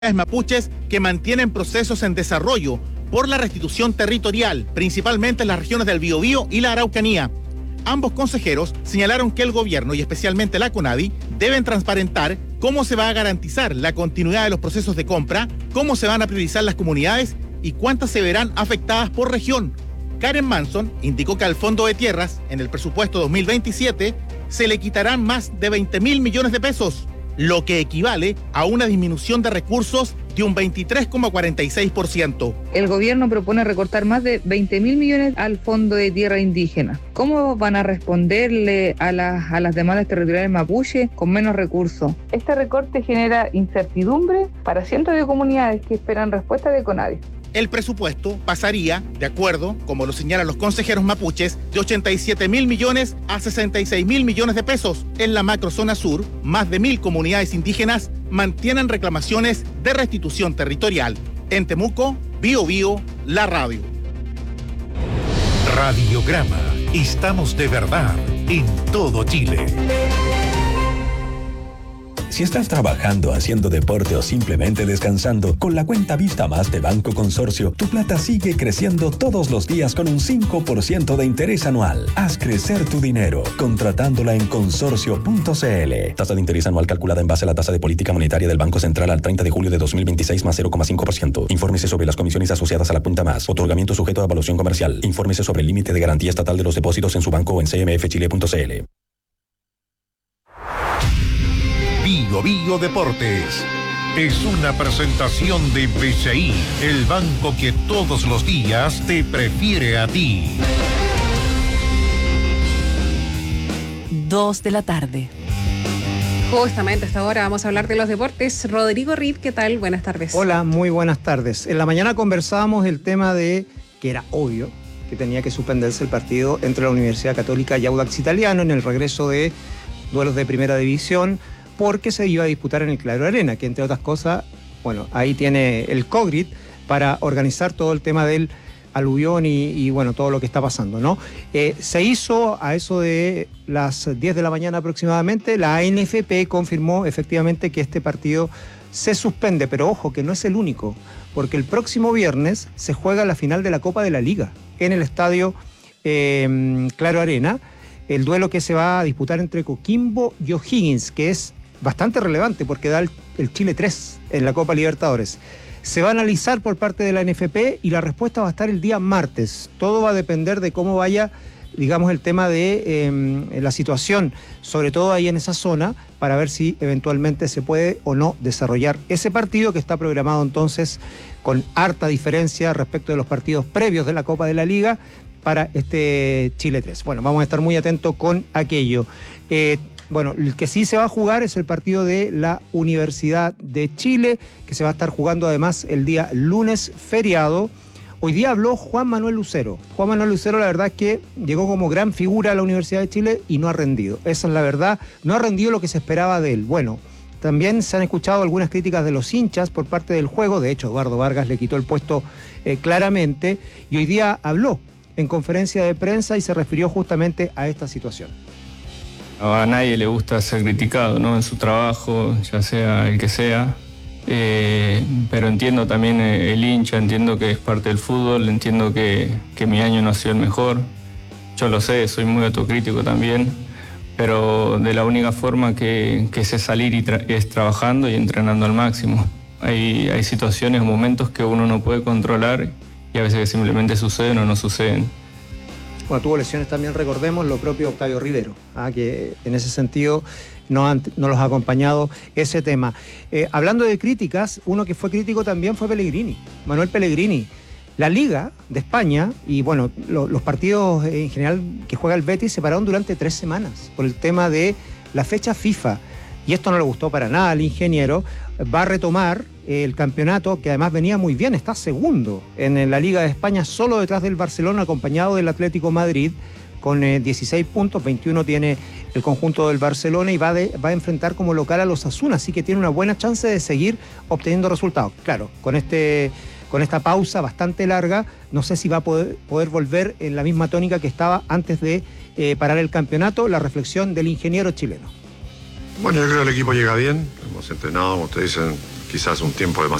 mapuches que mantienen procesos en desarrollo por la restitución territorial, principalmente en las regiones del Biobío y la Araucanía. Ambos consejeros señalaron que el gobierno y especialmente la CONADI deben transparentar cómo se va a garantizar la continuidad de los procesos de compra, cómo se van a priorizar las comunidades y cuántas se verán afectadas por región. Karen Manson indicó que al Fondo de Tierras, en el presupuesto 2027, se le quitarán más de 20.000 millones de pesos, lo que equivale a una disminución de recursos de un 23,46%. El gobierno propone recortar más de 20.000 millones al Fondo de Tierra Indígena. ¿Cómo van a responderle a las demandas territoriales mapuche con menos recursos? Este recorte genera incertidumbre para cientos de comunidades que esperan respuesta de CONADI. El presupuesto pasaría, de acuerdo, como lo señalan los consejeros mapuches, de 87.000 millones a 66.000 millones de pesos. En la macrozona sur, más de 1.000 comunidades indígenas mantienen reclamaciones de restitución territorial. En Temuco, Biobío, la radio. Radiograma. Estamos de verdad en todo Chile. Si estás trabajando, haciendo deporte o simplemente descansando, con la cuenta Vista Más de Banco Consorcio, tu plata sigue creciendo todos los días con un 5% de interés anual. Haz crecer tu dinero contratándola en consorcio.cl. Tasa de interés anual calculada en base a la tasa de política monetaria del Banco Central al 30 de julio de 2026 más 0,5%. Infórmese sobre las comisiones asociadas a la cuenta Más. Otorgamiento sujeto a evaluación comercial. Infórmese sobre el límite de garantía estatal de los depósitos en su banco o en cmfchile.cl. Biobío Deportes es una presentación de BCI, el banco que todos los días te prefiere a ti. 2 de la tarde. Justamente a esta hora vamos a hablar de los deportes. Rodrigo Reed, ¿qué tal? Buenas tardes. Hola, muy buenas tardes. En la mañana conversábamos el tema de que era obvio que tenía que suspenderse el partido entre la Universidad Católica y Audax Italiano en el regreso de duelos de primera división, porque se iba a disputar en el Claro Arena, que entre otras cosas, bueno, ahí tiene el COGRIT para organizar todo el tema del aluvión y bueno, todo lo que está pasando, ¿no? Se hizo a eso de las 10 de la mañana aproximadamente, la ANFP confirmó efectivamente que este partido se suspende, pero ojo, que no es el único, porque el próximo viernes se juega la final de la Copa de la Liga en el estadio Claro Arena, el duelo que se va a disputar entre Coquimbo y O'Higgins, que es bastante relevante porque da el Chile 3 en la Copa Libertadores. Se va a analizar por parte de la NFP y la respuesta va a estar el día martes. Todo va a depender de cómo vaya, digamos, el tema de la situación, sobre todo ahí en esa zona, para ver si eventualmente se puede o no desarrollar ese partido que está programado entonces con harta diferencia respecto de los partidos previos de la Copa de la Liga para este Chile 3. Bueno, vamos a estar muy atentos con aquello. Bueno, el que sí se va a jugar es el partido de la Universidad de Chile, que se va a estar jugando además el día lunes feriado. Hoy día habló Juan Manuel Lucero. Juan Manuel Lucero, la verdad es que llegó como gran figura a la Universidad de Chile y no ha rendido. Esa es la verdad, no ha rendido lo que se esperaba de él. Bueno, también se han escuchado algunas críticas de los hinchas por parte del juego. De hecho, Eduardo Vargas le quitó el puesto claramente. Y hoy día habló en conferencia de prensa y se refirió justamente a esta situación. A nadie le gusta ser criticado, ¿no? En su trabajo, ya sea el que sea, pero entiendo también el hincha, entiendo que es parte del fútbol, entiendo que mi año no ha sido el mejor, yo lo sé, soy muy autocrítico también, pero de la única forma que sé salir es trabajando y entrenando al máximo. Hay situaciones o momentos que uno no puede controlar y a veces que simplemente suceden o no suceden. Bueno, tuvo lesiones también, recordemos, lo propio Octavio Rivero, que en ese sentido no los ha acompañado ese tema. Hablando de críticas, uno que fue crítico también fue Pellegrini, Manuel Pellegrini. La Liga de España y bueno, los partidos en general que juega el Betis se pararon durante 3 semanas por el tema de la fecha FIFA. Y esto no le gustó para nada al ingeniero. Va a retomar el campeonato, que además venía muy bien, está segundo en la Liga de España, solo detrás del Barcelona, acompañado del Atlético Madrid, con 16 puntos, 21 tiene el conjunto del Barcelona y va a enfrentar como local a los Osasuna, así que tiene una buena chance de seguir obteniendo resultados. Claro, con esta pausa bastante larga, no sé si va a poder volver en la misma tónica que estaba antes de parar el campeonato. La reflexión del ingeniero chileno. Bueno, yo creo que el equipo llega bien, hemos entrenado, como ustedes dicen, quizás un tiempo demasiado